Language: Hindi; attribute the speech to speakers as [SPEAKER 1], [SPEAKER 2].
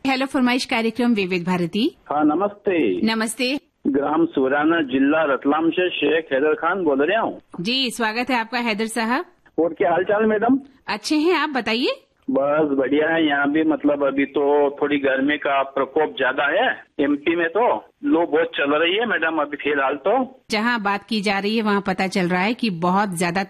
[SPEAKER 1] हेलो फरमाइश कार्यक्रम विविध भारती।
[SPEAKER 2] हाँ नमस्ते।
[SPEAKER 1] नमस्ते
[SPEAKER 2] ग्राम सुराना, जिला रतलाम से शेख हैदर खान बोल रहा हूँ।
[SPEAKER 1] जी, स्वागत है आपका हैदर साहब।
[SPEAKER 2] और क्या हाल चाल मैडम?
[SPEAKER 1] अच्छे हैं, आप बताइए।
[SPEAKER 2] बस बढ़िया है। यहाँ भी मतलब अभी तो थोड़ी गर्मी का प्रकोप ज्यादा है। एमपी में तो लू बहुत चल रही है मैडम अभी फिलहाल तो।
[SPEAKER 1] जहाँ बात की जा रही है वहाँ पता चल रहा है कि बहुत ज्यादा